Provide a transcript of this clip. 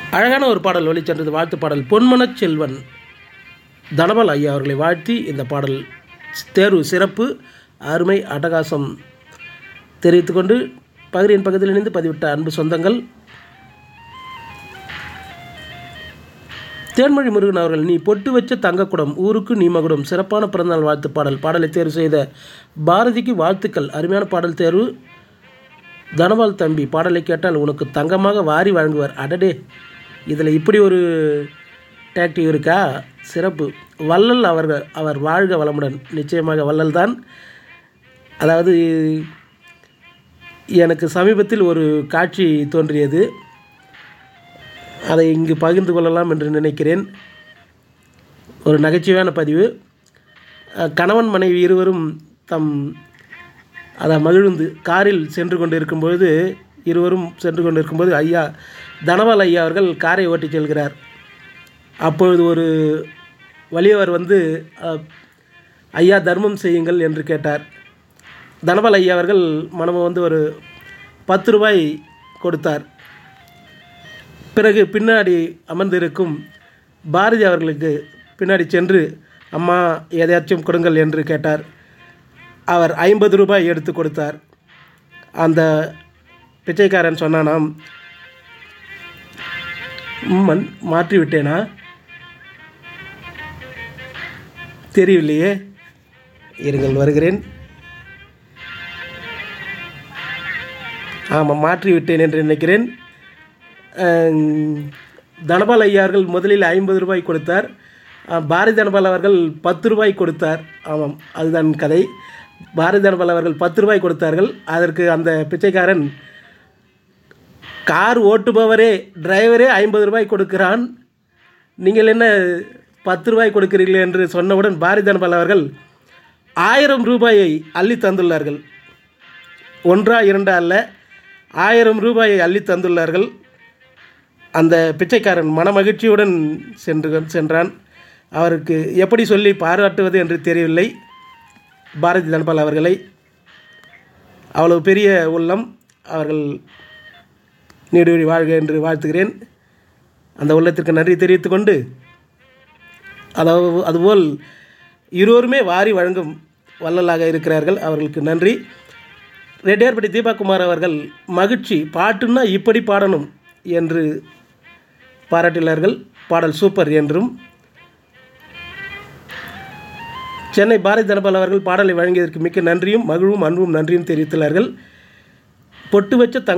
அழகான ஒரு பாடல் வெளிச்சென்றது. வாழ்த்து பாடல். பொன்மனச் செல்வன் தனபால் ஐயா அவர்களை வாழ்த்தி இந்த பாடல் தேர்வு சிறப்பு அருமை அட்டகாசம் தெரிவித்துக்கொண்டு பகிரின் பக்கத்தில் இணைந்து பதிவிட்ட அன்பு சொந்தங்கள் தேன்மொழி முருகன் அவர்கள் நீ பொட்டு வச்ச தங்கக்குடம் ஊருக்கு நீ மகுடம் சிறப்பான பிறந்தநாள் வாழ்த்து பாடல். பாடலை தேர்வு செய்த பாரதிக்கு வாழ்த்துக்கள். அருமையான பாடல் தேர்வு. தனபால் தம்பி பாடலை கேட்டால் உனக்கு தங்கமாக வாரி வழங்குவார். அடடே, இதில் இப்படி ஒரு டேக்டிவ் இருக்கா? சிறப்பு. வள்ளல் அவர் வாழ்க வளமுடன். நிச்சயமாக வள்ளல் தான். அதாவது எனக்கு சமீபத்தில் ஒரு காட்சி தோன்றியது, அதை இங்கு பகிர்ந்து கொள்ளலாம் என்று நினைக்கிறேன். ஒரு நகைச்சுவையான பதிவு. கணவன் மனைவி இருவரும் மகிழ்ந்து காரில் சென்று கொண்டு இருக்கும்போது ஐயா தனபால் ஐயா அவர்கள் காரை ஓட்டி செல்கிறார். அப்பொழுது ஒரு வலியவர் வந்து ஐயா தர்மம் செய்யுங்கள் என்று கேட்டார். தனபால் ஐயா அவர்கள் மனம வந்து ஒரு 10 ரூபாய் கொடுத்தார். பிறகு பின்னாடி அமர்ந்திருக்கும் பாரதி அவர்களுக்கு பின்னாடி சென்று அம்மா எதையாச்சும் கொடுங்கள் என்று கேட்டார். அவர் 50 ரூபாய் எடுத்து கொடுத்தார். அந்த பிச்சைக்காரன் சொன்னானாம், மாற்றி விட்டேனா தெரியவில்லையே, இருங்கள் வருகிறேன். ஆமாம், மாற்றி விட்டேன் என்று நினைக்கிறேன். தனபால் ஐயார்கள் முதலில் 50 ரூபாய் கொடுத்தார். பாரதி தனபால் அவர்கள் 10 ரூபாய் கொடுத்தார். ஆமாம், அதுதான் கதை. பாரதி தனபால் அவர்கள் 10 ரூபாய் கொடுத்தார்கள். அதற்கு அந்த பிச்சைக்காரன், கார் ஓட்டுபவரே டிரைவரே 50 ரூபாய் கொடுக்கிறான், நீங்கள் என்ன 10 ரூபாய் கொடுக்கிறீர்கள் என்று சொன்னவுடன் பாரதி தனபால் அவர்கள் 1000 ரூபாயை அள்ளி தந்துள்ளார்கள். 1 2 அல்ல, 1000 ரூபாயை அள்ளி தந்துள்ளார்கள். அந்த பிச்சைக்காரன் மனமகிழ்ச்சியுடன் சென்றான். அவருக்கு எப்படி சொல்லி பாராட்டுவது என்று தெரியவில்லை பாரதி தனபால் அவர்களை. அவ்வளவு பெரிய உள்ளம். அவர்கள் நீடுழி வாழ்க என்று வாழ்த்துகிறேன். அந்த உள்ளத்திற்கு நன்றி தெரிவித்துக்கொண்டு, அதுபோல் இருவருமே வாரி வழங்கும் வள்ளலாக இருக்கிறார்கள். அவர்களுக்கு நன்றி. ரெட்டியார்பட்டி தீபாகுமார் அவர்கள் மகிழ்ச்சி, பாட்டுன்னா இப்படி பாடணும் என்று பாராட்டினார்கள். பாடல் சூப்பர் என்றும். சென்னை பாரதி தனபால் அவர்கள் பாடலை வழங்கியதற்கு மிக்க நன்றியும் மகிழ்வும் அன்பும் நன்றியும் தெரிவித்துள்ளார்கள். பொட்டு வச்ச